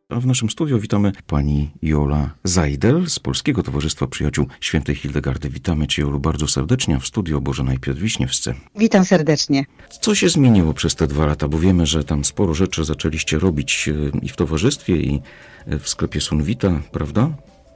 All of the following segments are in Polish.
A w naszym studiu witamy pani Jola Zajdel z Polskiego Towarzystwa Przyjaciół Świętej Hildegardy. Witamy cię, Jolu, bardzo serdecznie w studiu Bożenaj Piotr-Wiśniewscy. Witam serdecznie. Co się zmieniło przez te 2 lata? Bo wiemy, że tam sporo rzeczy zaczęliście robić i w towarzystwie, i w sklepie Sunvita, prawda?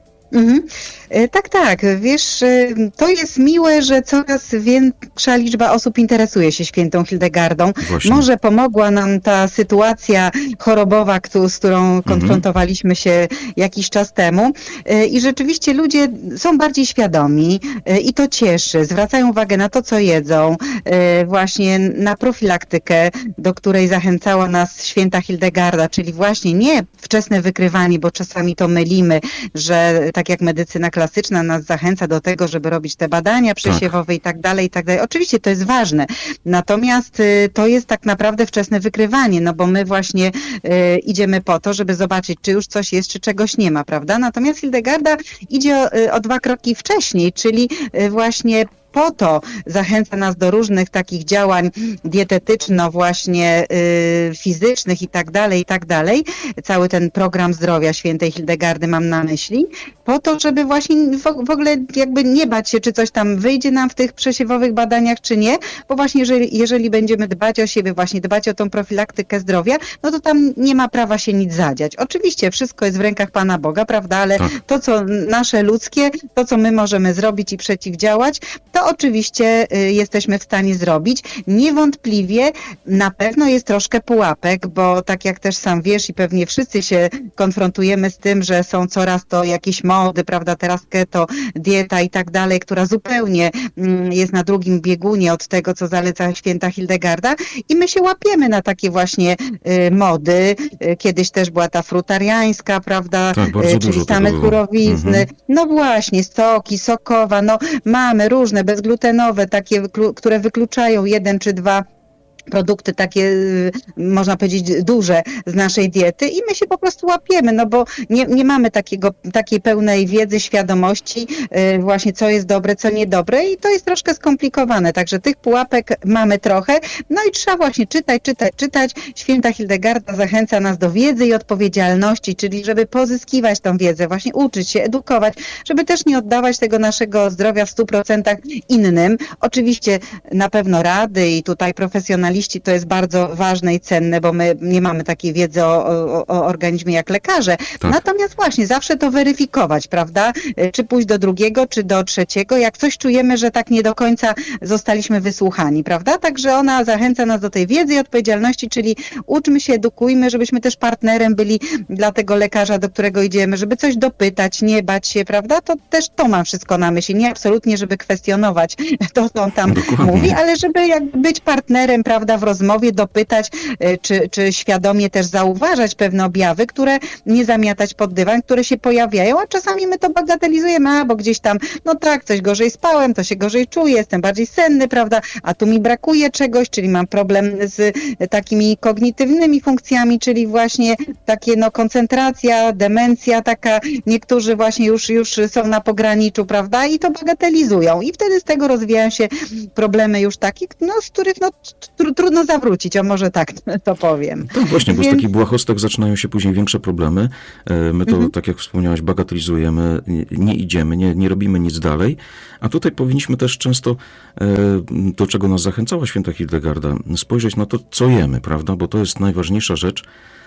Tak. Wiesz, to jest miłe, że coraz większa liczba osób interesuje się Świętą Hildegardą. Właśnie. Może pomogła nam ta sytuacja chorobowa, z którą konfrontowaliśmy się jakiś czas temu. I rzeczywiście ludzie są bardziej świadomi i to cieszy. Zwracają uwagę na to, co jedzą, właśnie na profilaktykę, do której zachęcała nas Święta Hildegarda, czyli właśnie nie wczesne wykrywanie, bo czasami to mylimy, że tak jak medycyna klasyczna nas zachęca do tego, żeby robić te badania przesiewowe i tak dalej, i tak dalej. Oczywiście to jest ważne, natomiast to jest tak naprawdę wczesne wykrywanie, no bo my właśnie idziemy po to, żeby zobaczyć, czy już coś jest, czy czegoś nie ma, prawda? Natomiast Hildegarda idzie o 2 kroki wcześniej, czyli właśnie po to zachęca nas do różnych takich działań dietetyczno właśnie fizycznych i tak dalej. Cały ten program zdrowia Świętej Hildegardy mam na myśli. Po to, żeby właśnie w ogóle jakby nie bać się, czy coś tam wyjdzie nam w tych przesiewowych badaniach, czy nie, bo właśnie jeżeli będziemy dbać o siebie, właśnie dbać o tą profilaktykę zdrowia, no to tam nie ma prawa się nic zadziać. Oczywiście wszystko jest w rękach Pana Boga, prawda, ale to, co nasze ludzkie, to, co my możemy zrobić i przeciwdziałać, to oczywiście jesteśmy w stanie zrobić. Niewątpliwie na pewno jest troszkę pułapek, bo tak jak też sam wiesz i pewnie wszyscy się konfrontujemy z tym, że są coraz to jakieś mody, prawda, teraz keto, dieta i tak dalej, która zupełnie jest na drugim biegunie od tego, co zaleca Święta Hildegarda i my się łapiemy na takie właśnie mody. Kiedyś też była ta frutariańska, prawda, czyli same surowizny. No właśnie, soki, sokowa, no mamy różne bezglutenowe, takie, które wykluczają 1 czy 2 produkty takie, można powiedzieć, duże z naszej diety i my się po prostu łapiemy, no bo nie mamy takiej pełnej wiedzy, świadomości właśnie co jest dobre, co niedobre i to jest troszkę skomplikowane, także tych pułapek mamy trochę, no i trzeba właśnie czytać. Święta Hildegarda zachęca nas do wiedzy i odpowiedzialności, czyli żeby pozyskiwać tą wiedzę, właśnie uczyć się, edukować, żeby też nie oddawać tego naszego zdrowia w 100% innym. Oczywiście na pewno rady i tutaj profesjonaliści to jest bardzo ważne i cenne, bo my nie mamy takiej wiedzy o organizmie jak lekarze. Tak. Natomiast właśnie zawsze to weryfikować, prawda? Czy pójść do 2, czy do 3, jak coś czujemy, że tak nie do końca zostaliśmy wysłuchani, prawda? Także ona zachęca nas do tej wiedzy i odpowiedzialności, czyli uczmy się, edukujmy, żebyśmy też partnerem byli dla tego lekarza, do którego idziemy, żeby coś dopytać, nie bać się, prawda? To też to mam wszystko na myśli. Nie absolutnie, żeby kwestionować to, co on tam mówi, ale żeby jakby być partnerem, prawda, w rozmowie, dopytać, czy świadomie też zauważać pewne objawy, które nie zamiatać pod dywan, które się pojawiają, a czasami my to bagatelizujemy, bo gdzieś tam, no tak, coś gorzej spałem, to się gorzej czuję, jestem bardziej senny, prawda, a tu mi brakuje czegoś, czyli mam problem z takimi kognitywnymi funkcjami, czyli właśnie takie, no, koncentracja, demencja taka, niektórzy właśnie już są na pograniczu, prawda, i to bagatelizują i wtedy z tego rozwijają się problemy już takie, no, z których, no, trudno zawrócić, a może tak to powiem. Tak właśnie, bo z takich błahostek zaczynają się później większe problemy. My to, tak jak wspomniałaś, bagatelizujemy, nie idziemy, nie robimy nic dalej, a tutaj powinniśmy też często, do czego nas zachęcała Święta Hildegarda, spojrzeć na to, co jemy, prawda, bo to jest najważniejsza rzecz.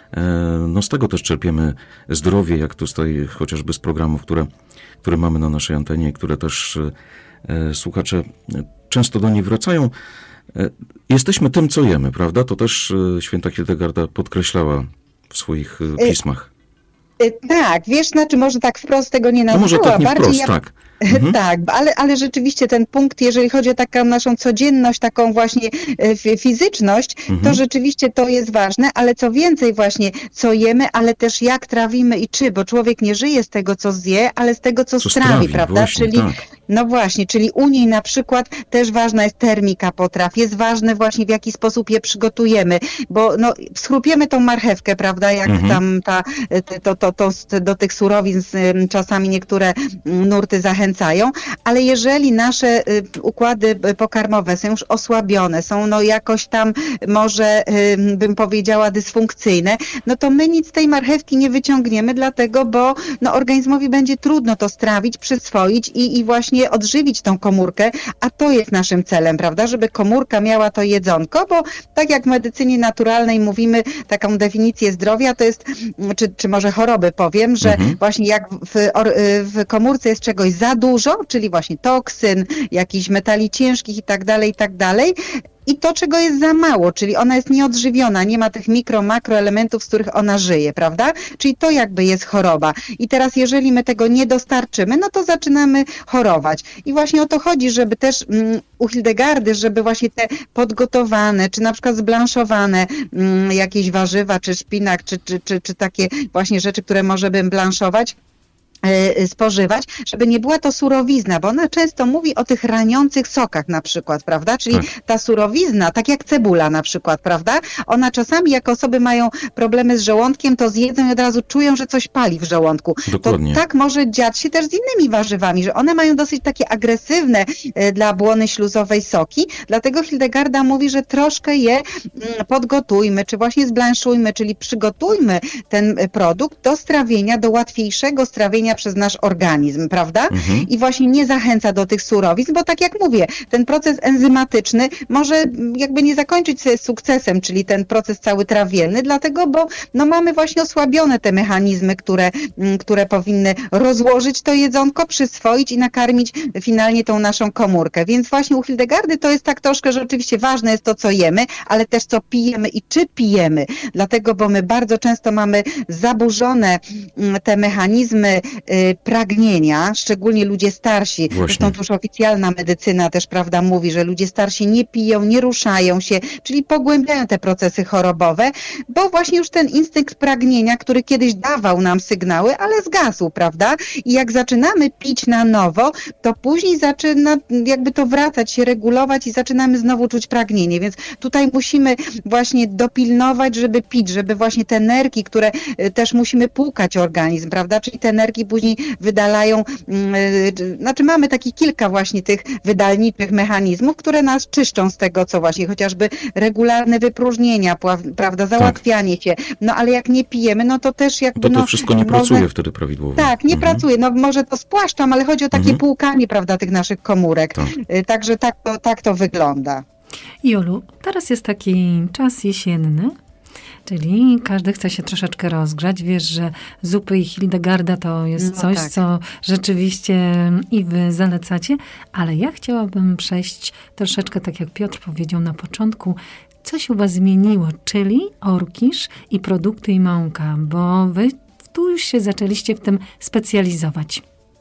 No z tego też czerpiemy zdrowie, jak tutaj chociażby z programów, które mamy na naszej antenie, które też słuchacze często do niej wracają. Jesteśmy tym, co jemy, prawda? To też Święta Hildegarda podkreślała w swoich pismach. Tak, wiesz, znaczy może tak wprost tego nie nazwała. No może tak nie wprost, tak. Tak, ale rzeczywiście ten punkt, jeżeli chodzi o taką naszą codzienność, taką właśnie fizyczność, to rzeczywiście to jest ważne, ale co więcej właśnie, co jemy, ale też jak trawimy i czy, bo człowiek nie żyje z tego, co zje, ale z tego, co strawi, prawda? Właśnie, czyli tak. No właśnie, czyli u niej na przykład też ważna jest termika potraw, jest ważne właśnie w jaki sposób je przygotujemy, bo no schrupiemy tą marchewkę, prawda, jak tam do tych surowin czasami niektóre nurty zachęcają zachęcają, ale jeżeli nasze układy pokarmowe są już osłabione, są no jakoś tam może bym powiedziała dysfunkcyjne, no to my nic z tej marchewki nie wyciągniemy, dlatego, bo no organizmowi będzie trudno to strawić, przyswoić i właśnie odżywić tą komórkę, a to jest naszym celem, prawda, żeby komórka miała to jedzonko, bo tak jak w medycynie naturalnej mówimy taką definicję zdrowia, to jest, czy może choroby powiem, że właśnie jak w komórce jest czegoś za dużo, czyli właśnie toksyn, jakichś metali ciężkich i tak dalej, i to, czego jest za mało, czyli ona jest nieodżywiona, nie ma tych makroelementów, z których ona żyje, prawda? Czyli to jakby jest choroba. I teraz jeżeli my tego nie dostarczymy, no to zaczynamy chorować. I właśnie o to chodzi, żeby też u Hildegardy, żeby właśnie te podgotowane, czy na przykład zblanszowane jakieś warzywa, czy szpinak, czy takie właśnie rzeczy, które możemy blanszować, spożywać, żeby nie była to surowizna, bo ona często mówi o tych raniących sokach na przykład, prawda? Czyli ta surowizna, tak jak cebula na przykład, prawda? Ona czasami, jak osoby mają problemy z żołądkiem, to zjedzą i od razu czują, że coś pali w żołądku. Dokładnie. To tak może dziać się też z innymi warzywami, że one mają dosyć takie agresywne dla błony śluzowej soki, dlatego Hildegarda mówi, że troszkę je podgotujmy, czy właśnie zblanszujmy, czyli przygotujmy ten produkt do strawienia, do łatwiejszego strawienia przez nasz organizm, prawda? I właśnie nie zachęca do tych surowizn, bo tak jak mówię, ten proces enzymatyczny może jakby nie zakończyć się sukcesem, czyli ten proces cały trawienny, dlatego, bo no mamy właśnie osłabione te mechanizmy, które powinny rozłożyć to jedzonko, przyswoić i nakarmić finalnie tą naszą komórkę. Więc właśnie u Hildegardy to jest tak troszkę, że oczywiście ważne jest to, co jemy, ale też co pijemy i czy pijemy. Dlatego, bo my bardzo często mamy zaburzone te mechanizmy pragnienia, szczególnie ludzie starsi. Zresztą to już oficjalna medycyna też, prawda, mówi, że ludzie starsi nie piją, nie ruszają się, czyli pogłębiają te procesy chorobowe, bo właśnie już ten instynkt pragnienia, który kiedyś dawał nam sygnały, ale zgasł, prawda? I jak zaczynamy pić na nowo, to później zaczyna jakby to wracać się, regulować i zaczynamy znowu czuć pragnienie, więc tutaj musimy właśnie dopilnować, żeby pić, żeby właśnie te nerki, które też musimy płukać organizm, prawda? Czyli te nerki później wydalają, znaczy mamy takich kilka właśnie tych wydalniczych mechanizmów, które nas czyszczą z tego, co właśnie chociażby regularne wypróżnienia, prawda, załatwianie się, no ale jak nie pijemy, no to też jakby... To wszystko nie pracuje wtedy prawidłowo. Tak, nie pracuje, no może to spłaszczam, ale chodzi o takie płukanie, prawda, tych naszych komórek. Także tak to wygląda. Jolu, teraz jest taki czas jesienny, czyli każdy chce się troszeczkę rozgrzać. Wiesz, że zupy i Hildegarda to jest coś, co rzeczywiście i wy zalecacie, ale ja chciałabym przejść troszeczkę, tak jak Piotr powiedział na początku, co się u was zmieniło, czyli orkisz i produkty i mąka, bo wy tu już się zaczęliście w tym specjalizować.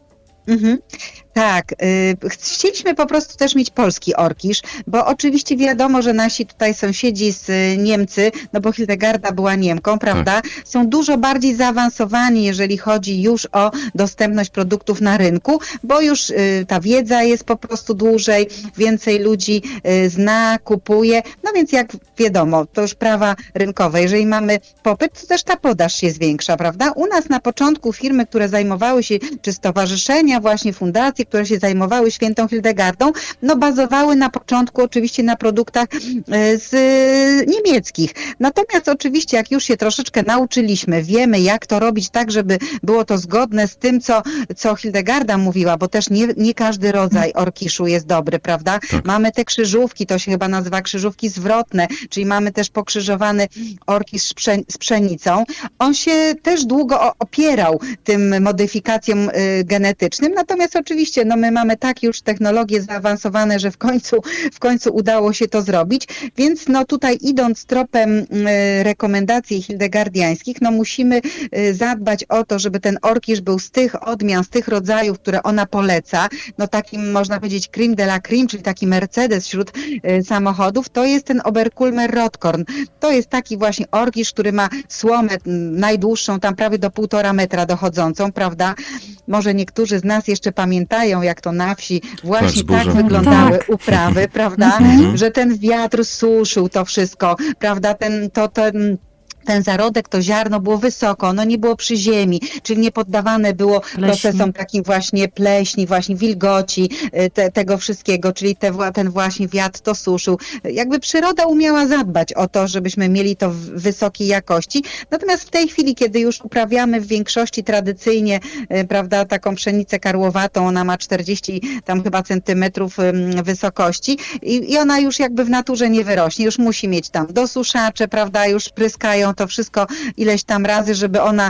Tak, chcieliśmy po prostu też mieć polski orkisz, bo oczywiście wiadomo, że nasi tutaj sąsiedzi z Niemcy, no bo Hildegarda była Niemką, prawda, są dużo bardziej zaawansowani, jeżeli chodzi już o dostępność produktów na rynku, bo już ta wiedza jest po prostu dłużej, więcej ludzi zna, kupuje, no więc jak wiadomo, to już prawa rynkowe, jeżeli mamy popyt, to też ta podaż się zwiększa, prawda? U nas na początku firmy, które zajmowały się, czy stowarzyszenia, właśnie fundacje, które się zajmowały świętą Hildegardą, no bazowały na początku oczywiście na produktach z niemieckich. Natomiast oczywiście jak już się troszeczkę nauczyliśmy, wiemy jak to robić tak, żeby było to zgodne z tym, co Hildegarda mówiła, bo też nie każdy rodzaj orkiszu jest dobry, prawda? Mamy te krzyżówki, to się chyba nazywa krzyżówki zwrotne, czyli mamy też pokrzyżowany orkisz z pszenicą. On się też długo opierał tym modyfikacjom genetycznym, natomiast oczywiście no my mamy tak już technologie zaawansowane, że w końcu udało się to zrobić, więc no tutaj idąc tropem rekomendacji hildegardiańskich, no musimy zadbać o to, żeby ten orkisz był z tych odmian, z tych rodzajów, które ona poleca, no takim można powiedzieć creme de la creme, czyli taki Mercedes wśród samochodów, to jest ten Oberkulmer Rotkorn. To jest taki właśnie orkisz, który ma słomę najdłuższą, tam prawie do 1,5 metra dochodzącą, prawda? Może niektórzy z nas jeszcze pamiętają, jak to na wsi właśnie tak wyglądały uprawy, prawda? Że ten wiatr suszył to wszystko, prawda? ten zarodek, to ziarno było wysoko, nie było przy ziemi, czyli nie poddawane było procesom takim właśnie pleśni, właśnie wilgoci, tego wszystkiego, czyli ten właśnie wiatr to suszył. Jakby przyroda umiała zadbać o to, żebyśmy mieli to w wysokiej jakości. Natomiast w tej chwili, kiedy już uprawiamy w większości tradycyjnie, prawda, taką pszenicę karłowatą, ona ma 40 tam chyba centymetrów wysokości i ona już jakby w naturze nie wyrośnie, już musi mieć tam dosuszacze, prawda, już pryskają to wszystko ileś tam razy, żeby ona,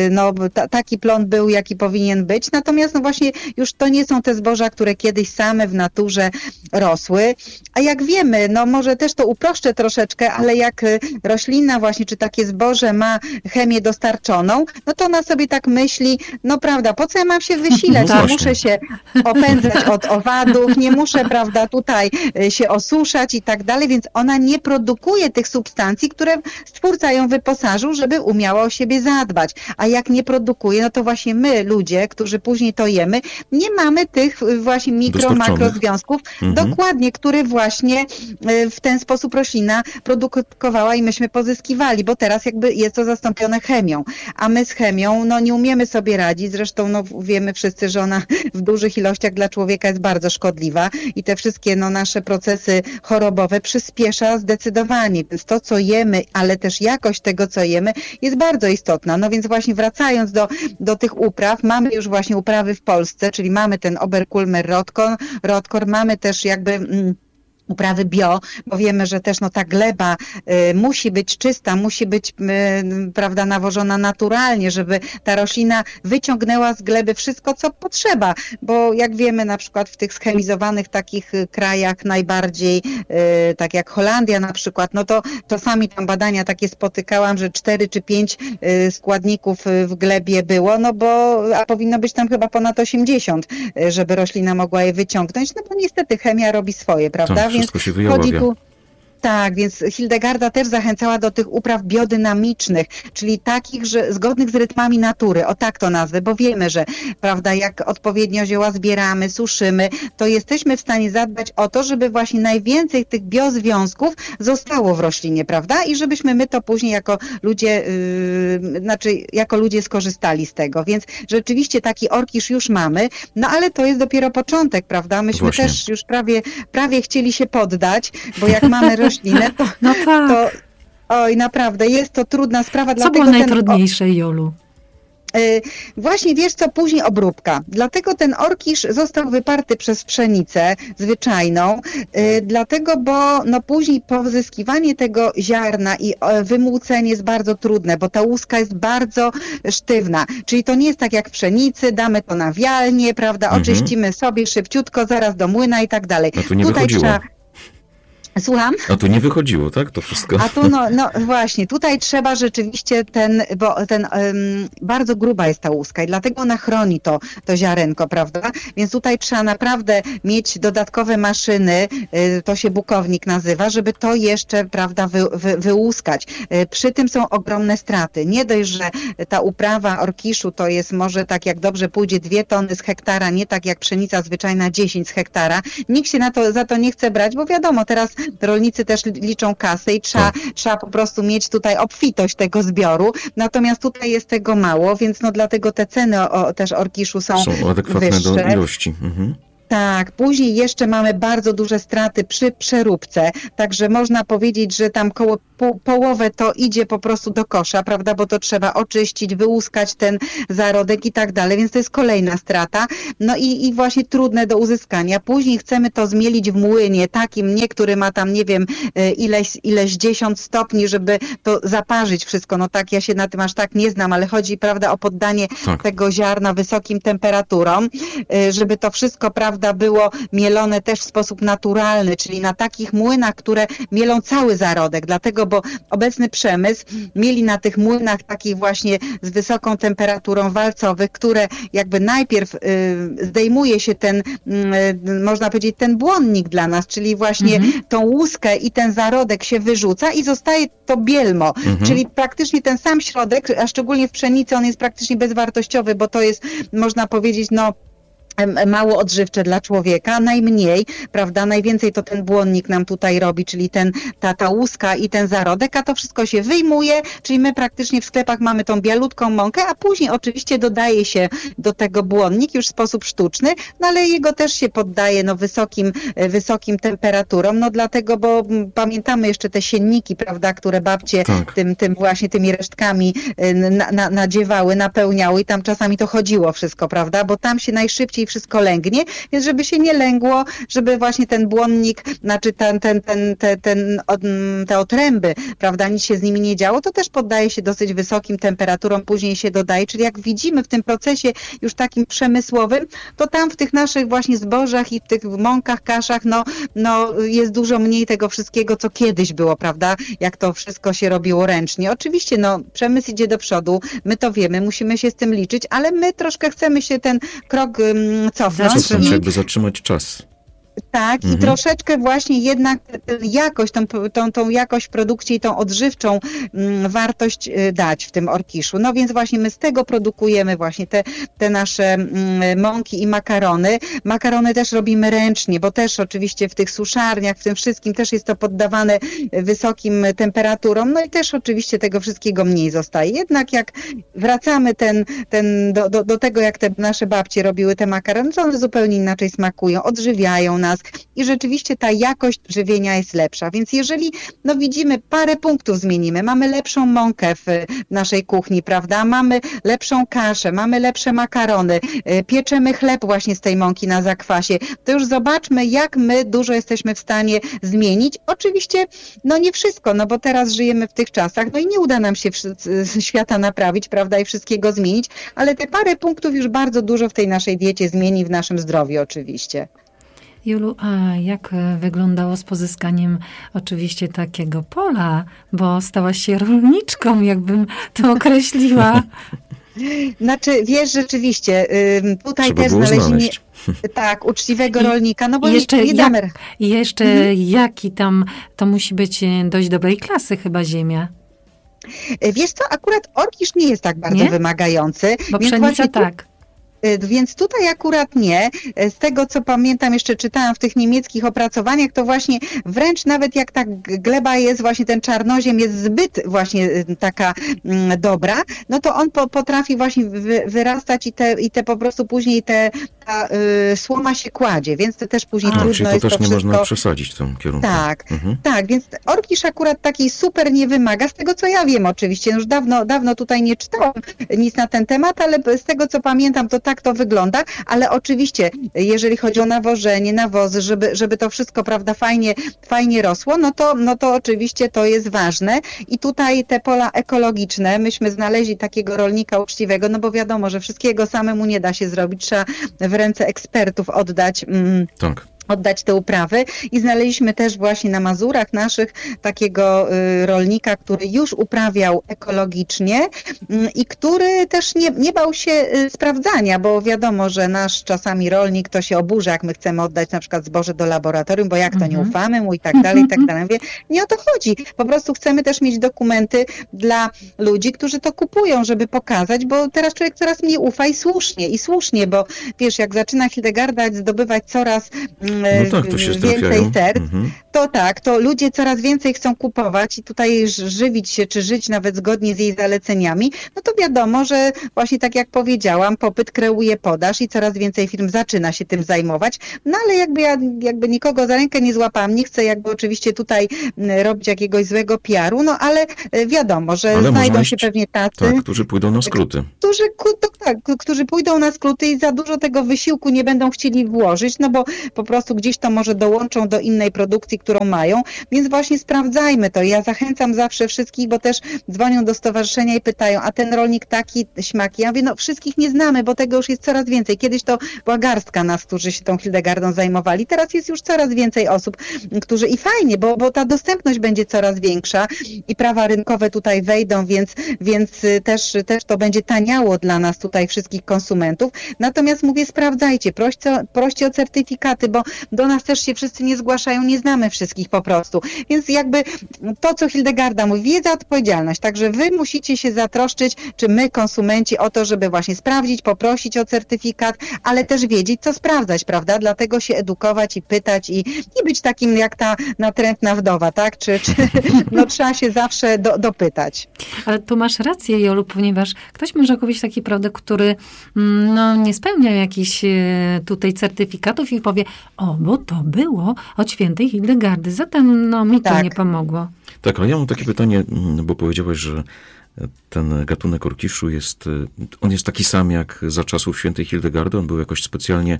taki plon był, jaki powinien być. Natomiast właśnie już to nie są te zboża, które kiedyś same w naturze rosły. A jak wiemy, może też to uproszczę troszeczkę, ale jak roślina właśnie, czy takie zboże ma chemię dostarczoną, to ona sobie tak myśli, prawda, po co ja mam się wysilać? Nie muszę się opędzać od owadów, nie muszę, prawda, tutaj się osuszać i tak dalej, więc ona nie produkuje tych substancji, które Stwórca ją wyposażył, żeby umiała o siebie zadbać. A jak nie produkuje, to właśnie my, ludzie, którzy później to jemy, nie mamy tych właśnie makrozwiązków, dokładnie, które właśnie w ten sposób roślina produkowała i myśmy pozyskiwali, bo teraz jakby jest to zastąpione chemią. A my z chemią, nie umiemy sobie radzić. Zresztą, wiemy wszyscy, że ona w dużych ilościach dla człowieka jest bardzo szkodliwa i te wszystkie, nasze procesy chorobowe przyspiesza zdecydowanie. Więc to, co jemy, ale też jakość tego, co jemy, jest bardzo istotna. Więc właśnie wracając do tych upraw, mamy już właśnie uprawy w Polsce, czyli mamy ten Oberkulmer Rotkor, mamy też jakby uprawy bio, bo wiemy, że też ta gleba musi być czysta, musi być, prawda, nawożona naturalnie, żeby ta roślina wyciągnęła z gleby wszystko, co potrzeba, bo jak wiemy, na przykład w tych schemizowanych takich krajach najbardziej, tak jak Holandia na przykład, to czasami tam badania takie spotykałam, że 4 czy 5 składników w glebie było, a powinno być tam chyba ponad 80, żeby roślina mogła je wyciągnąć, bo niestety chemia robi swoje, prawda? Wszystko się wyjawia. Tak, więc Hildegarda też zachęcała do tych upraw biodynamicznych, czyli takich, że zgodnych z rytmami natury, o tak to nazwę, bo wiemy, że, prawda, jak odpowiednio zioła zbieramy, suszymy, to jesteśmy w stanie zadbać o to, żeby właśnie najwięcej tych biozwiązków zostało w roślinie, prawda, i żebyśmy my to później jako ludzie skorzystali z tego, więc rzeczywiście taki orkisz już mamy, ale to jest dopiero początek, prawda, myśmy też już prawie chcieli się poddać, bo jak mamy roślinę, to oj, naprawdę, jest to trudna sprawa. Co było najtrudniejsze, Jolu? Właśnie, wiesz co, później obróbka. Dlatego ten orkisz został wyparty przez pszenicę zwyczajną, dlatego, bo później pozyskiwanie tego ziarna i wymłócenie jest bardzo trudne, bo ta łuska jest bardzo sztywna. Czyli to nie jest tak jak w pszenicy, damy to na wialnię, prawda, oczyścimy sobie szybciutko, zaraz do młyna i tak dalej. A tu nie wychodziło. Słucham? A tu nie wychodziło, tak? To wszystko. A tu, właśnie, tutaj trzeba rzeczywiście bardzo gruba jest ta łuska i dlatego ona chroni to ziarenko, prawda? Więc tutaj trzeba naprawdę mieć dodatkowe maszyny, to się bukownik nazywa, żeby to jeszcze, prawda, wyłuskać. Przy tym są ogromne straty. Nie dość, że ta uprawa orkiszu to jest może tak jak dobrze pójdzie 2 tony z hektara, nie tak jak pszenica zwyczajna 10 z hektara. Nikt się za to nie chce brać, bo wiadomo, teraz rolnicy też liczą kasę i trzeba po prostu mieć tutaj obfitość tego zbioru. Natomiast tutaj jest tego mało, więc dlatego te ceny też orkiszu są adekwatne wyższe. do ilości. Tak, później jeszcze mamy bardzo duże straty przy przeróbce, także można powiedzieć, że tam koło połowę to idzie po prostu do kosza, prawda, bo to trzeba oczyścić, wyłuskać ten zarodek i tak dalej, więc to jest kolejna strata. I właśnie trudne do uzyskania. Później chcemy to zmielić w młynie, takim który ma tam, nie wiem, ileś 10 stopni, żeby to zaparzyć wszystko. Tak, ja się na tym aż tak nie znam, ale chodzi, prawda, o poddanie tego ziarna wysokim temperaturom, żeby to wszystko, prawda, było mielone też w sposób naturalny, czyli na takich młynach, które mielą cały zarodek, dlatego, bo obecny przemysł mieli na tych młynach takich właśnie z wysoką temperaturą walcowych, które jakby najpierw zdejmuje się ten, można powiedzieć, ten błonnik dla nas, czyli właśnie tą łuskę i ten zarodek się wyrzuca i zostaje to bielmo, czyli praktycznie ten sam środek, a szczególnie w pszenicy on jest praktycznie bezwartościowy, bo to jest, można powiedzieć, mało odżywcze dla człowieka, najmniej, prawda, najwięcej to ten błonnik nam tutaj robi, czyli ta łuska i ten zarodek, a to wszystko się wyjmuje, czyli my praktycznie w sklepach mamy tą bialutką mąkę, a później oczywiście dodaje się do tego błonnik już w sposób sztuczny, no ale jego też się poddaje wysokim temperaturom, no dlatego, bo pamiętamy jeszcze te sienniki, prawda, które babcie tym właśnie tymi resztkami nadziewały, napełniały i tam czasami to chodziło wszystko, prawda, bo tam się najszybciej wszystko lęgnie, więc żeby się nie lęgło, żeby właśnie ten błonnik, znaczy te otręby, prawda, nic się z nimi nie działo, to też poddaje się dosyć wysokim temperaturom, później się dodaje, czyli jak widzimy w tym procesie już takim przemysłowym, to tam w tych naszych właśnie zbożach i w tych mąkach, kaszach, no jest dużo mniej tego wszystkiego, co kiedyś było, prawda, jak to wszystko się robiło ręcznie. Oczywiście, no, przemysł idzie do przodu, my to wiemy, musimy się z tym liczyć, ale my troszkę chcemy się ten krok cofnąć. Jakby zatrzymać czas. Tak, i troszeczkę właśnie jednak jakość, tą jakość w produkcie i tą odżywczą wartość dać w tym orkiszu. No więc właśnie my z tego produkujemy właśnie te nasze mąki i makarony. Makarony też robimy ręcznie, bo też oczywiście w tych suszarniach, w tym wszystkim też jest to poddawane wysokim temperaturom, no i też oczywiście tego wszystkiego mniej zostaje. Jednak jak wracamy do tego, jak te nasze babcie robiły te makarony, to one zupełnie inaczej smakują, odżywiają nas i rzeczywiście ta jakość żywienia jest lepsza. Więc jeżeli, no widzimy, parę punktów zmienimy, mamy lepszą mąkę w naszej kuchni, prawda? Mamy lepszą kaszę, mamy lepsze makarony, pieczemy chleb właśnie z tej mąki na zakwasie, to już zobaczmy, jak my dużo jesteśmy w stanie zmienić. Oczywiście, no nie wszystko, no bo teraz żyjemy w tych czasach, no i nie uda nam się świata naprawić, prawda, i wszystkiego zmienić, ale te parę punktów już bardzo dużo w tej naszej diecie zmieni, w naszym zdrowiu oczywiście. Julu, a jak wyglądało z pozyskaniem oczywiście takiego pola, bo stałaś się rolniczką, jakbym to określiła. Znaczy, wiesz, rzeczywiście, tutaj trzeba też znalezienie uczciwego rolnika, no bo jeszcze jaki tam, to musi być dość dobrej klasy chyba ziemia. Wiesz co, akurat orkisz nie jest tak bardzo wymagający. Bo pszenica tak. Więc tutaj akurat nie. Z tego, co pamiętam, jeszcze czytałam w tych niemieckich opracowaniach, to właśnie wręcz nawet jak ta gleba jest, właśnie ten czarnoziem jest zbyt właśnie taka dobra, no to on potrafi właśnie wyrastać i te po prostu później ta słoma się kładzie, więc to też później trudno czyli to jest też to nie wszystko... można przesadzić w tym kierunku. Tak, więc orkisz akurat takiej super nie wymaga, z tego co ja wiem oczywiście, już dawno tutaj nie czytałam nic na ten temat, ale z tego co pamiętam, to tak to wygląda, ale oczywiście, jeżeli chodzi o nawożenie, nawozy, żeby to wszystko, prawda, fajnie rosło, no to oczywiście to jest ważne i tutaj te pola ekologiczne, myśmy znaleźli takiego rolnika uczciwego, no bo wiadomo, że wszystkiego samemu nie da się zrobić, trzeba w ręce ekspertów oddać te uprawy i znaleźliśmy też właśnie na Mazurach naszych takiego rolnika, który już uprawiał ekologicznie i który też nie bał się sprawdzania, bo wiadomo, że nasz czasami rolnik to się oburza, jak my chcemy oddać na przykład zboże do laboratorium, bo jak to nie ufamy mu i tak dalej, i tak dalej. Mówię, nie o to chodzi. Po prostu chcemy też mieć dokumenty dla ludzi, którzy to kupują, żeby pokazać, bo teraz człowiek coraz mniej ufa i słusznie, bo wiesz, jak zaczyna Hildegarda zdobywać coraz to się więcej serc, to ludzie coraz więcej chcą kupować i tutaj żywić się, czy żyć nawet zgodnie z jej zaleceniami, no to wiadomo, że właśnie tak jak powiedziałam, popyt kreuje podaż i coraz więcej firm zaczyna się tym zajmować, no ale jakby nikogo za rękę nie złapałam, nie chcę jakby oczywiście tutaj robić jakiegoś złego PR-u, no ale wiadomo, że znajdą się pewnie tacy, którzy pójdą na skróty. Którzy pójdą na skróty i za dużo tego wysiłku nie będą chcieli włożyć, no bo po prostu gdzieś to może dołączą do innej produkcji, którą mają, więc właśnie sprawdzajmy to. Ja zachęcam zawsze wszystkich, bo też dzwonią do stowarzyszenia i pytają, a ten rolnik taki, śmaki. Ja mówię, no wszystkich nie znamy, bo tego już jest coraz więcej. Kiedyś to była garstka nas, którzy się tą Hildegardą zajmowali. Teraz jest już coraz więcej osób, którzy i fajnie, bo ta dostępność będzie coraz większa i prawa rynkowe tutaj wejdą, więc też to będzie taniało dla nas tutaj wszystkich konsumentów. Natomiast mówię, sprawdzajcie, proście o certyfikaty, bo do nas też się wszyscy nie zgłaszają, nie znamy wszystkich po prostu. Więc jakby to, co Hildegarda mówi, wiedza, odpowiedzialność. Także wy musicie się zatroszczyć, czy my, konsumenci, o to, żeby właśnie sprawdzić, poprosić o certyfikat, ale też wiedzieć, co sprawdzać, prawda? Dlatego się edukować i pytać i być takim jak ta natrętna wdowa, tak? Czy no, trzeba się zawsze dopytać. Ale tu masz rację, Jolu, ponieważ ktoś może kupić taki produkt, który no, nie spełnia jakichś tutaj certyfikatów i powie, bo to było od świętej Hildegardy, zatem no, mi to nie pomogło. Tak, ale ja mam takie pytanie, bo powiedziałaś, że ten gatunek orkiszu on jest taki sam jak za czasów świętej Hildegardy, on był jakoś specjalnie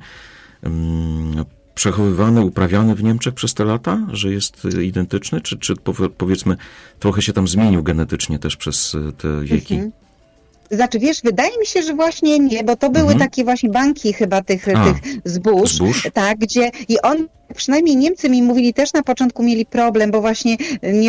przechowywany, uprawiany w Niemczech przez te lata, że jest identyczny, czy powiedzmy trochę się tam zmienił genetycznie też przez te wieki? Znaczy, wiesz, wydaje mi się, że właśnie nie, bo to były takie właśnie banki chyba tych zbóż, tak, gdzie i on, przynajmniej Niemcy mi mówili, też na początku mieli problem, bo właśnie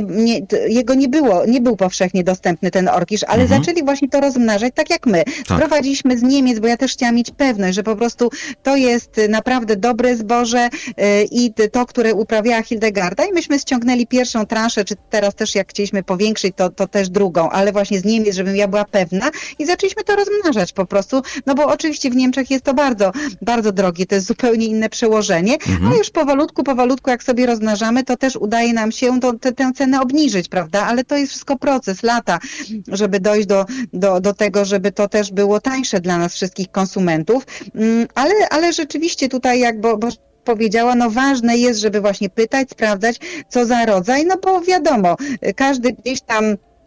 jego nie był powszechnie dostępny ten orkisz, ale zaczęli właśnie to rozmnażać tak jak my. Sprowadziliśmy z Niemiec, bo ja też chciałam mieć pewność, że po prostu to jest naprawdę dobre zboże i to, które uprawiała Hildegarda i myśmy ściągnęli pierwszą transzę, czy teraz też jak chcieliśmy powiększyć, to też drugą, ale właśnie z Niemiec, żebym ja była pewna i zaczęliśmy to rozmnażać po prostu, no bo oczywiście w Niemczech jest to bardzo, bardzo drogie, to jest zupełnie inne przełożenie, a już powolutku, jak sobie rozmnażamy, to też udaje nam się tę cenę obniżyć, prawda? Ale to jest wszystko proces, lata, żeby dojść do tego, żeby to też było tańsze dla nas wszystkich konsumentów. Ale rzeczywiście tutaj bo powiedziała, no ważne jest, żeby właśnie pytać, sprawdzać, co za rodzaj, no bo wiadomo, każdy gdzieś tam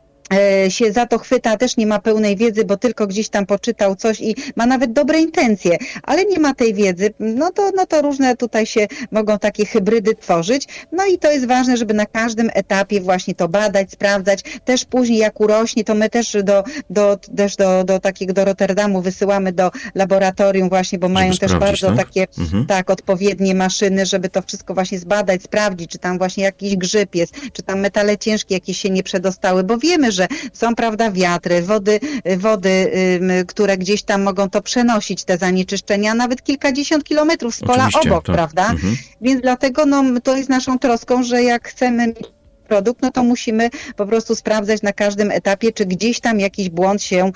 się za to chwyta, też nie ma pełnej wiedzy, bo tylko gdzieś tam poczytał coś i ma nawet dobre intencje, ale nie ma tej wiedzy, no to różne tutaj się mogą takie hybrydy tworzyć, no i to jest ważne, żeby na każdym etapie właśnie to badać, sprawdzać, też później jak urośnie, to my też do Rotterdamu wysyłamy do laboratorium właśnie, bo mają też bardzo takie odpowiednie maszyny, żeby to wszystko właśnie zbadać, sprawdzić, czy tam właśnie jakiś grzyb jest, czy tam metale ciężkie jakieś się nie przedostały, bo wiemy, że są, prawda, wiatry, wody, które gdzieś tam mogą to przenosić, te zanieczyszczenia, nawet kilkadziesiąt kilometrów z pola obok, prawda? Więc dlatego to jest naszą troską, że jak chcemy mieć produkt, no to musimy po prostu sprawdzać na każdym etapie, czy gdzieś tam jakiś błąd się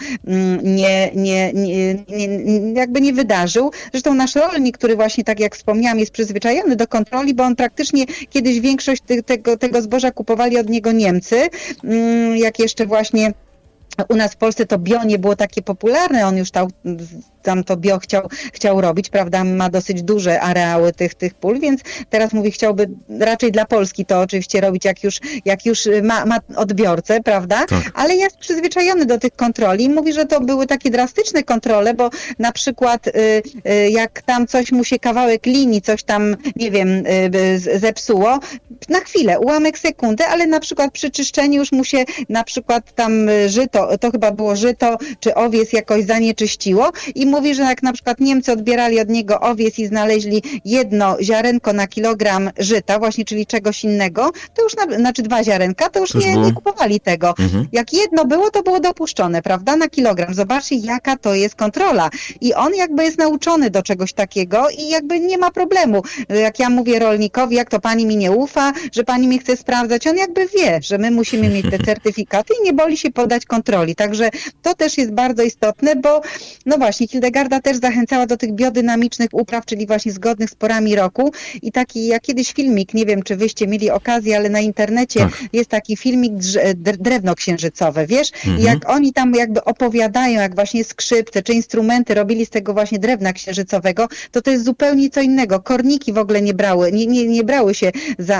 nie wydarzył. Zresztą nasz rolnik, który właśnie, tak jak wspomniałam, jest przyzwyczajony do kontroli, bo on praktycznie kiedyś większość tego zboża kupowali od niego Niemcy, jak jeszcze właśnie u nas w Polsce to bio nie było takie popularne, on już tam to bio chciał robić, prawda, ma dosyć duże areały tych pól, więc teraz mówi, chciałby raczej dla Polski to oczywiście robić, jak już ma odbiorcę, prawda, ale jest przyzwyczajony do tych kontroli. Mówi, że to były takie drastyczne kontrole, bo na przykład jak tam coś mu się, kawałek linii, coś tam, nie wiem, zepsuło, na chwilę, ułamek sekundy, ale na przykład przy czyszczeniu już mu się na przykład tam żyto, to chyba było żyto, czy owiec jakoś zanieczyściło i mówi, że jak na przykład Niemcy odbierali od niego owiec i znaleźli jedno ziarenko na kilogram żyta, właśnie, czyli czegoś innego, to już, znaczy 2 ziarenka, to już nie kupowali tego. Jak jedno było, to było dopuszczone, prawda, na kilogram. Zobaczcie, jaka to jest kontrola. I on jakby jest nauczony do czegoś takiego i jakby nie ma problemu. Jak ja mówię rolnikowi, jak to pani mi nie ufa, że pani mnie chce sprawdzać, on jakby wie, że my musimy mieć te certyfikaty i nie boli się podać kontroli. Także to też jest bardzo istotne, bo no właśnie, Hildegarda też zachęcała do tych biodynamicznych upraw, czyli właśnie zgodnych z porami roku i taki, ja kiedyś filmik, nie wiem, czy wyście mieli okazję, ale na internecie jest taki filmik drewno księżycowe, wiesz? I jak oni tam jakby opowiadają, jak właśnie skrzypce czy instrumenty robili z tego właśnie drewna księżycowego, to jest zupełnie co innego. Korniki w ogóle nie brały się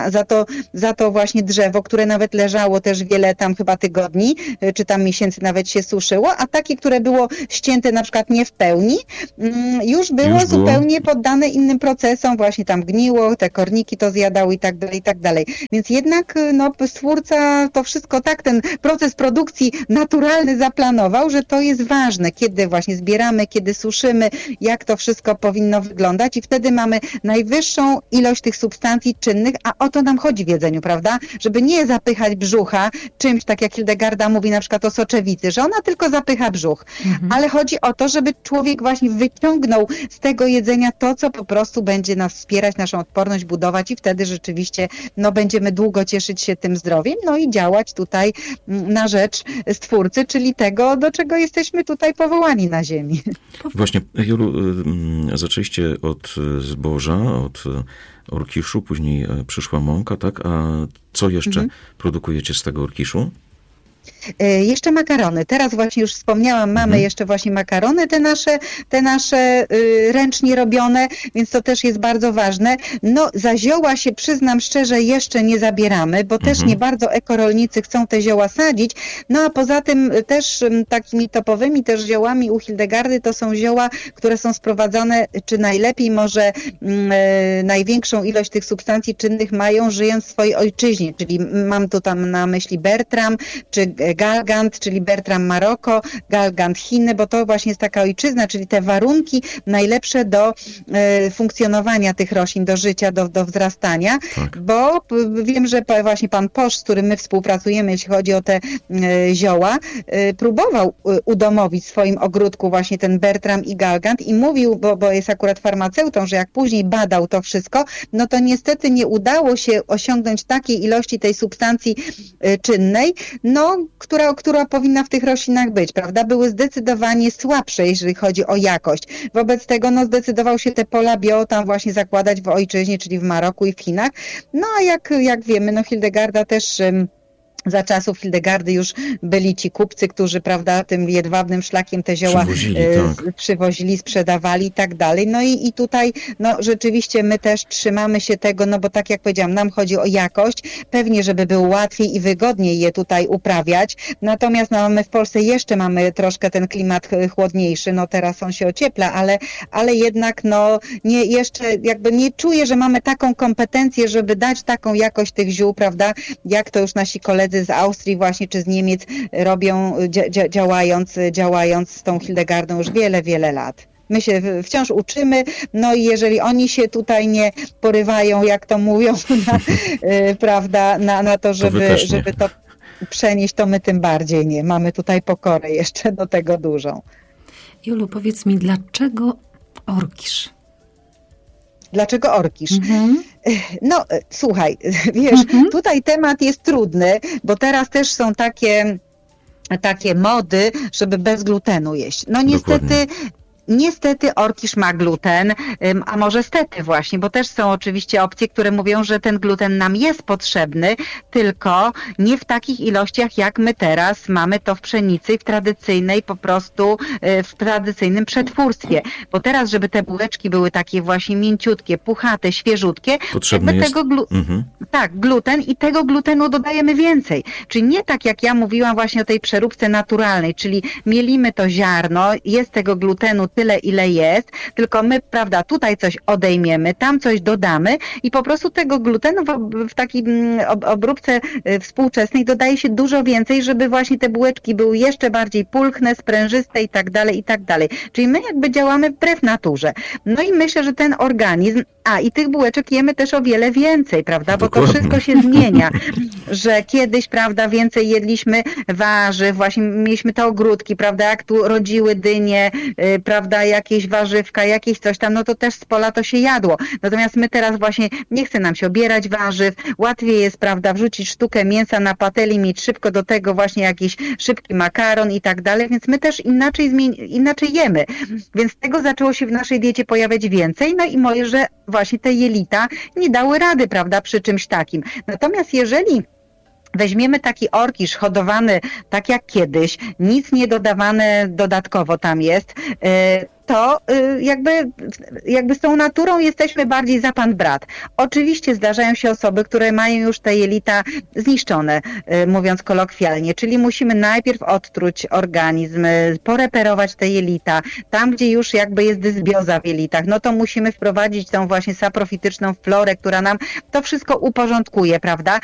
za to właśnie drzewo, które nawet leżało też wiele tam chyba tygodni, czy tam miesięcy nawet się suszyło, a takie, które było ścięte na przykład nie w pełni, już było zupełnie poddane innym procesom, właśnie tam gniło, te korniki to zjadały i tak dalej. Więc jednak stwórca to wszystko tak, ten proces produkcji naturalny zaplanował, że to jest ważne, kiedy właśnie zbieramy, kiedy suszymy, jak to wszystko powinno wyglądać i wtedy mamy najwyższą ilość tych substancji czynnych, a o to nam chodzi w jedzeniu, prawda? Żeby nie zapychać brzucha czymś, tak jak Hildegarda mówi na przykład o soczewicy, że ona tylko zapycha brzuch, ale chodzi o to, żeby człowiek człowiek właśnie wyciągnął z tego jedzenia to, co po prostu będzie nas wspierać, naszą odporność budować i wtedy rzeczywiście będziemy długo cieszyć się tym zdrowiem, i działać tutaj na rzecz Stwórcy, czyli tego, do czego jesteśmy tutaj powołani na ziemi. Właśnie, Jolu, zaczęliście od zboża, od orkiszu, później przyszła mąka, tak? A co jeszcze produkujecie z tego orkiszu? Jeszcze makarony. Teraz właśnie już wspomniałam, mamy jeszcze właśnie makarony, te nasze ręcznie robione, więc to też jest bardzo ważne. Za zioła się, przyznam szczerze, jeszcze nie zabieramy, bo też nie bardzo ekorolnicy chcą te zioła sadzić. A poza tym też takimi topowymi też ziołami u Hildegardy to są zioła, które są sprowadzane, czy najlepiej może największą ilość tych substancji czynnych mają, żyjąc w swojej ojczyźnie, czyli mam tu tam na myśli Bertram, czy Galgant, czyli Bertram Maroko, Galgant Chiny, bo to właśnie jest taka ojczyzna, czyli te warunki najlepsze do funkcjonowania tych roślin, do życia, do wzrastania, bo wiem, że właśnie pan Posz, z którym my współpracujemy, jeśli chodzi o te zioła, próbował udomowić w swoim ogródku właśnie ten Bertram i Galgant i mówił, bo jest akurat farmaceutą, że jak później badał to wszystko, to niestety nie udało się osiągnąć takiej ilości tej substancji czynnej, która powinna w tych roślinach być, prawda? Były zdecydowanie słabsze, jeżeli chodzi o jakość. Wobec tego zdecydował się te pola bio tam właśnie zakładać w ojczyźnie, czyli w Maroku i w Chinach. A jak wiemy, Hildegarda też... Za czasów Hildegardy już byli ci kupcy, którzy, prawda, tym jedwabnym szlakiem te zioła przywozili, sprzedawali i tak dalej. I tutaj, rzeczywiście my też trzymamy się tego, bo tak jak powiedziałam, nam chodzi o jakość, pewnie, żeby było łatwiej i wygodniej je tutaj uprawiać. Natomiast my w Polsce jeszcze mamy troszkę ten klimat chłodniejszy, teraz on się ociepla, ale jednak jeszcze jakby nie czuję, że mamy taką kompetencję, żeby dać taką jakość tych ziół, prawda, jak to już nasi koledzy z Austrii właśnie, czy z Niemiec robią, działając z tą Hildegardą już wiele, wiele lat. My się wciąż uczymy, i jeżeli oni się tutaj nie porywają, jak to mówią, prawda, na to, żeby to przenieść, to my tym bardziej nie. Mamy tutaj pokorę jeszcze do tego dużą. Jolu, powiedz mi, dlaczego orkisz? Dlaczego orkisz? Słuchaj, wiesz, tutaj temat jest trudny, bo teraz też są takie mody, żeby bez glutenu jeść. Niestety orkisz ma gluten, a może stety właśnie, bo też są oczywiście opcje, które mówią, że ten gluten nam jest potrzebny, tylko nie w takich ilościach, jak my teraz mamy to w pszenicy i w tradycyjnej w tradycyjnym przetwórstwie. Bo teraz, żeby te bułeczki były takie właśnie mięciutkie, puchate, świeżutkie, potrzebny jest gluten i tego glutenu dodajemy więcej. Czyli nie tak jak ja mówiłam właśnie o tej przeróbce naturalnej, czyli mielimy to ziarno, jest tego glutenu tyle, ile jest, tylko my, prawda, tutaj coś odejmiemy, tam coś dodamy i po prostu tego glutenu w takiej obróbce współczesnej dodaje się dużo więcej, żeby właśnie te bułeczki były jeszcze bardziej pulchne, sprężyste i tak dalej, i tak dalej. Czyli my jakby działamy wbrew naturze. I myślę, że ten organizm, i tych bułeczek jemy też o wiele więcej, prawda, bo to wszystko się zmienia, że kiedyś, prawda, więcej jedliśmy warzyw, właśnie mieliśmy te ogródki, prawda, jak tu rodziły dynie, prawda, jakieś warzywka, jakieś coś tam, to też z pola to się jadło. Natomiast my teraz właśnie nie chce nam się obierać warzyw, łatwiej jest, prawda, wrzucić sztukę mięsa na patelni, mieć szybko do tego właśnie jakiś szybki makaron i tak dalej, więc my też inaczej jemy. Więc tego zaczęło się w naszej diecie pojawiać więcej, i może właśnie te jelita nie dały rady, prawda, przy czymś takim. Natomiast jeżeli weźmiemy taki orkisz hodowany tak jak kiedyś, nic nie dodawane dodatkowo tam jest, to jakby z tą naturą jesteśmy bardziej za pan brat. Oczywiście zdarzają się osoby, które mają już te jelita zniszczone, mówiąc kolokwialnie, czyli musimy najpierw odtruć organizm, poreperować te jelita. Tam, gdzie już jakby jest dysbioza w jelitach, to musimy wprowadzić tą właśnie saprofityczną florę, która nam to wszystko uporządkuje, prawda?